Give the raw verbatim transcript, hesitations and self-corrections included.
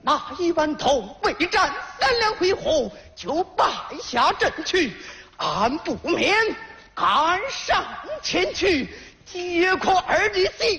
那一顽童未战三两回合就败下阵去，俺不免赶上前去，解开二弟媳